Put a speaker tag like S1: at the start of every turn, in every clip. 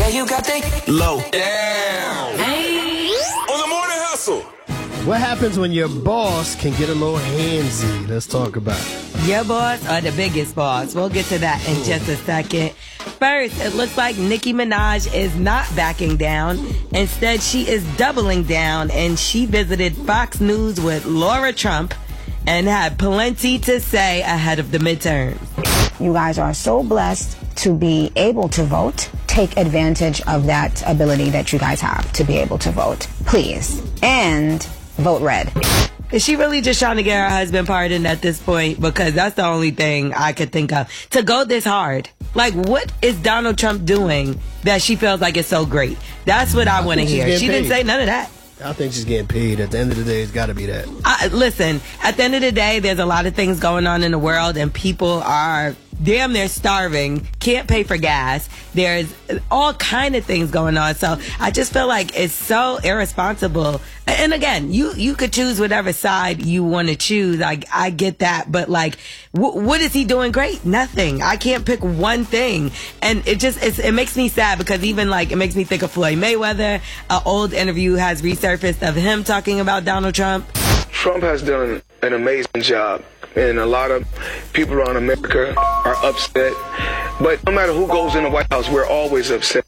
S1: you got the low down.
S2: Hey.
S1: On the morning hustle.
S3: What happens when your boss can get a little handsy? Let's talk about it.
S4: Your boss or the biggest boss? We'll get to that in just a second. First, it looks like Nicki Minaj is not backing down. Instead, she is doubling down, and she visited Fox News with Laura Trump and had plenty to say ahead of the midterms.
S5: You guys are so blessed to be able to vote. Take advantage of that ability that you guys have to be able to vote. Please. And vote red.
S4: Is she really just trying to get her husband pardoned at this point? Because that's the only thing I could think of. To go this hard. Like, what is Donald Trump doing that she feels like it's so great? That's what I want to hear. She didn't say none of that.
S3: I think she's getting paid. At the end of the day, it's got to be that.
S4: Listen, at the end of the day, there's a lot of things going on in the world, and people are damn near starving, can't pay for gas. There's all kind of things going on. So I just feel like it's so irresponsible. And again, you could choose whatever side you want to choose. I get that. But like, what is he doing great? Nothing. I can't pick one thing. And it makes me sad because even like, it makes me think of Floyd Mayweather. An old interview has resurfaced of him talking about Donald Trump.
S6: Trump has done an amazing job. And a lot of people around America are upset. But no matter who goes in the White House, we're always upset.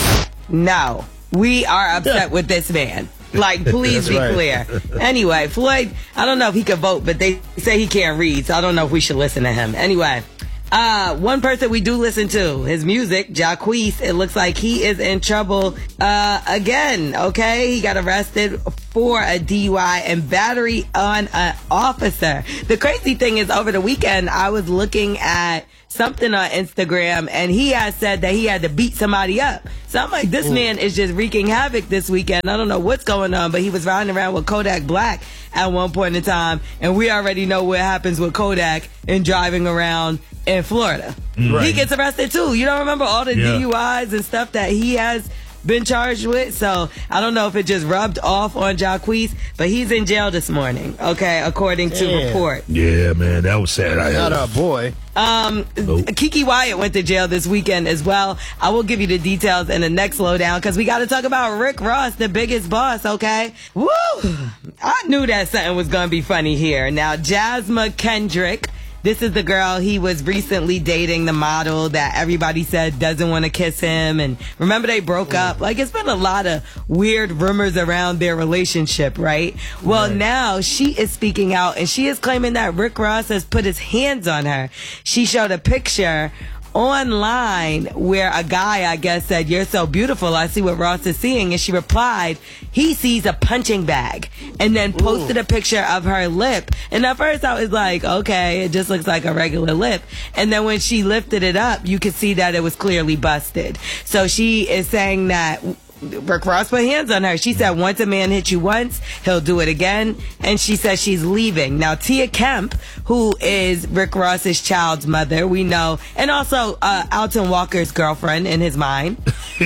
S4: No, we are upset with this man. Like, please be clear. Anyway, Floyd, I don't know if he can vote, but they say he can't read, so I don't know if we should listen to him. Anyway, one person we do listen to, his music, Jacquees, it looks like he is in trouble again, okay? He got arrested for a DUI and battery on an officer. The crazy thing is, over the weekend, I was looking at something on Instagram, and he had said that he had to beat somebody up. So I'm like, this man is just wreaking havoc this weekend. I don't know what's going on, but he was riding around with Kodak Black at one point in time, and we already know what happens with Kodak in driving around in Florida. Right. He gets arrested too. You don't remember all the DUIs and stuff that he has been charged with? So I don't know if it just rubbed off on Jacquees, but he's in jail this morning, okay, according to report.
S7: Yeah, man, that was sad.
S3: Not our boy.
S4: Kiki Wyatt went to jail this weekend as well. I will give you the details in the next lowdown because we got to talk about Rick Ross, the biggest boss, okay? Woo! I knew that something was going to be funny here. Now, Jasmine Kendrick, this is the girl he was recently dating, the model that everybody said doesn't want to kiss him. And remember, they broke up. Like, it's been a lot of weird rumors around their relationship, right? Well, now she is speaking out, and she is claiming that Rick Ross has put his hands on her. She showed a picture online where a guy, I guess, said, "You're so beautiful, I see what Ross is seeing." And she replied, he sees a punching bag, and then posted a picture of her lip. And at first I was like, okay, it just looks like a regular lip. And then when she lifted it up, you could see that it was clearly busted. So she is saying that Rick Ross put hands on her. She said, once a man hits you once, he'll do it again. And she says she's leaving. Now, Tia Kemp, who is Rick Ross's child's mother, we know, and also Alton Walker's girlfriend in his mind.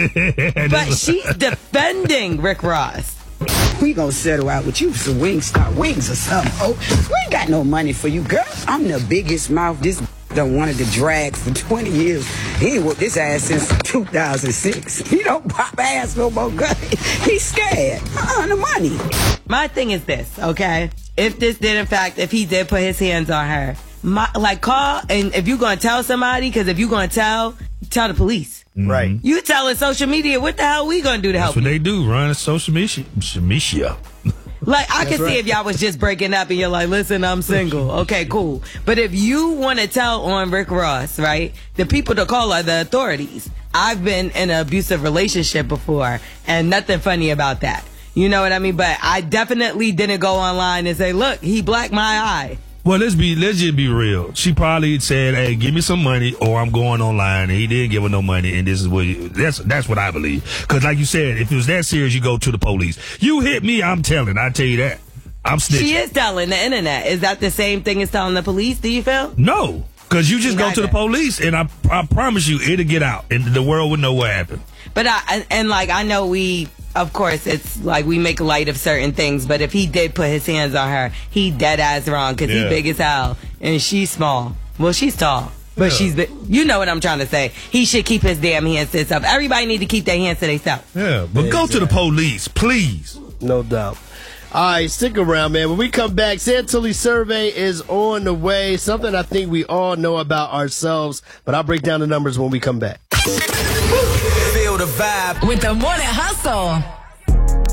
S4: But she's defending Rick Ross.
S8: We gonna settle out with you some wings or something. Oh, we ain't got no money for you, girl. I'm the biggest mouth this done wanted to drag for 20 years. He ain't whooped this ass since 2006. He don't pop ass no more, girl. He's scared. The money.
S4: My thing is this, okay? If he did put his hands on her, call, and if you're gonna tell somebody, because if you're gonna tell the police.
S3: Right.
S4: You telling social media, what the hell we gonna do to help you?
S7: That's what they do, run social media.
S4: Like, I can see if y'all was just breaking up and you're like, listen, I'm single. Okay, cool. But if you want to tell on Rick Ross, right, the people to call are the authorities. I've been in an abusive relationship before, and nothing funny about that. You know what I mean? But I definitely didn't go online and say, look, he blacked my eye.
S7: Well, let's just be real. She probably said, "Hey, give me some money, or I'm going online." And he didn't give her no money, and this is what that's what I believe. Because, like you said, if it was that serious, you go to the police. You hit me, I'm telling. I tell you that. I'm snitching.
S4: She is telling the internet. Is that the same thing as telling the police? Do you feel?
S7: No, because you just go to the police, and I promise you, it'll get out, and the world would know what happened.
S4: But I know we. Of course, it's like we make light of certain things, but if he did put his hands on her, he dead ass wrong because he big as hell and she's small. Well, she's tall. But you know what I'm trying to say. He should keep his damn hands to himself. Everybody need to keep their hands to themselves.
S7: Yeah, but go to the police, please.
S3: No doubt. All right, stick around, man. When we come back, Santulli survey is on the way. Something I think we all know about ourselves, but I'll break down the numbers when we come back.
S1: Feel the vibe
S2: with the Morning Hustle.